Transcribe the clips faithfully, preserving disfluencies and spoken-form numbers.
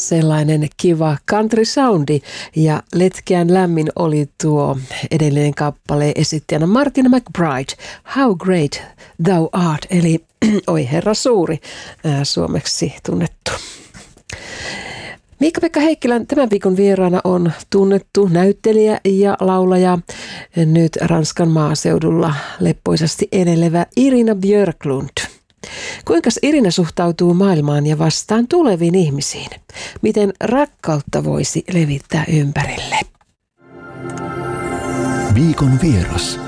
sellainen kiva country soundi ja letkeän lämmin oli tuo edellinen kappale esittäjänä Martina McBride, How Great Thou Art, eli Oi Herra suuri, ää, suomeksi tunnettu. Miikka-Pekka Heikkilän tämän viikon vieraana on tunnettu näyttelijä ja laulaja, nyt Ranskan maaseudulla leppoisasti elelevä Irina Björklund. Kuinka Irina suhtautuu maailmaan ja vastaan tuleviin ihmisiin? Miten rakkautta voisi levittää ympärille? Viikon vieras.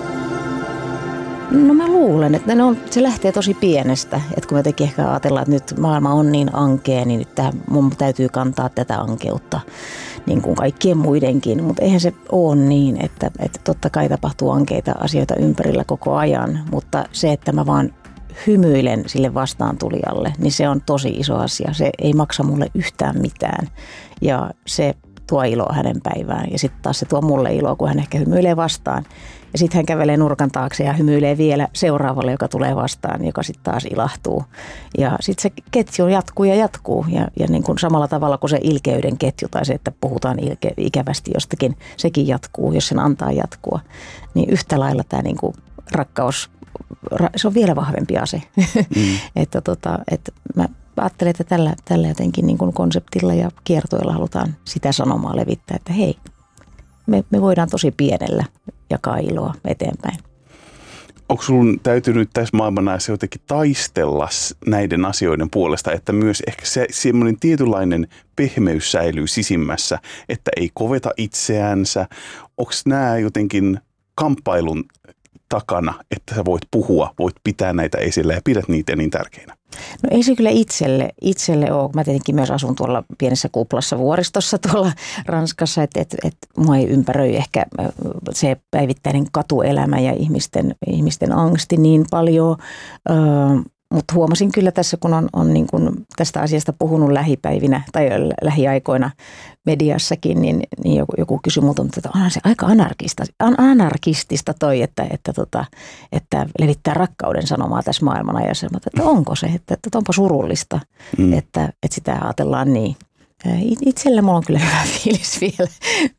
No mä luulen, että ne on, se lähtee tosi pienestä. Että kun me tekin ehkä ajatellaan, että nyt maailma on niin ankea, niin nyt tähän, mun täytyy kantaa tätä ankeutta niin kuin kaikkien muidenkin. Mutta eihän se ole niin, että, että totta kai tapahtuu ankeita asioita ympärillä koko ajan. Mutta se, että mä vaan hymyilen sille vastaantulijalle, niin se on tosi iso asia. Se ei maksa mulle yhtään mitään ja se tuo iloa hänen päivään. Ja sitten taas se tuo mulle iloa, kun hän ehkä hymyilee vastaan. Ja sitten hän kävelee nurkan taakse ja hymyilee vielä seuraavalle, joka tulee vastaan, joka sitten taas ilahtuu. Ja sitten se ketju jatkuu ja jatkuu. Ja, ja niin kuin samalla tavalla kuin se ilkeyden ketju tai se, että puhutaan ilke, ikävästi jostakin, sekin jatkuu, jos sen antaa jatkua. Niin yhtä lailla tämä niin kuin rakkaus, se on vielä vahvempi ase. Mm. että, tota, että mä ajattelen, että tällä, tällä jotenkin niin kuin konseptilla ja kiertoilla halutaan sitä sanomaa levittää, että hei, me, me voidaan tosi pienellä jakaa iloa eteenpäin. Onko sun täytynyt tässä maailmanajassa jotenkin taistella näiden asioiden puolesta, että myös ehkä se semmoinen tietynlainen pehmeys säilyy sisimmässä, että ei koveta itseänsä? Onko nämä jotenkin kamppailun takana, että sä voit puhua, voit pitää näitä esillä ja pidät niitä niin tärkeinä? No ei se kyllä itselle, itselle ole. Mä tietenkin myös asun tuolla pienessä kuplassa vuoristossa tuolla Ranskassa, että et, et mua ei ympäröi ehkä se päivittäinen katuelämä ja ihmisten, ihmisten angsti niin paljon. Öö, Mutta huomasin kyllä tässä, kun on, on niin kun tästä asiasta puhunut lähipäivinä tai lähiaikoina mediassakin, niin, niin joku, joku kysyi multa, että onhan se aika anarkista, anarkistista toi, että, että, tota, että levittää rakkauden sanomaa tässä maailmanajassa. Että onko se, että, että onpa surullista, mm. että, että sitä ajatellaan niin. Itsellä mulla on kyllä hyvä fiilis vielä.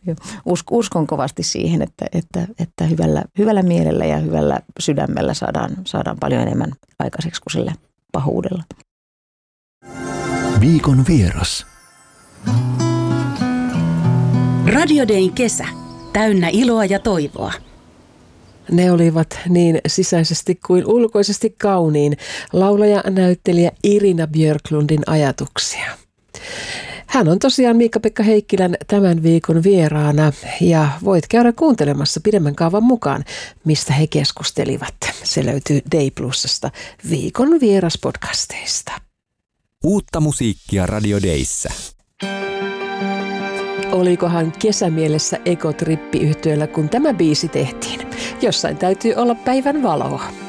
Uskon kovasti siihen, että, että, että hyvällä, hyvällä mielellä ja hyvällä sydämellä saadaan, saadaan paljon enemmän aikaiseksi kuin sillä pahuudella. Viikon vieras. Radio Dayn kesä. Täynnä iloa ja toivoa. Ne olivat niin sisäisesti kuin ulkoisesti kauniin laulaja näyttelijä Irina Björklundin ajatuksia. Hän on tosiaan Miikka-Pekka Heikkilän tämän viikon vieraana ja voit käydä kuuntelemassa pidemmän kaavan mukaan, mistä he keskustelivat. Se löytyy Day Plusasta viikon vieraspodcasteista. Uutta musiikkia Radio Dayssä. Olikohan kesämielessä Ekotrippi-yhtyeellä, kun tämä biisi tehtiin? Jossain täytyy olla päivän valoa.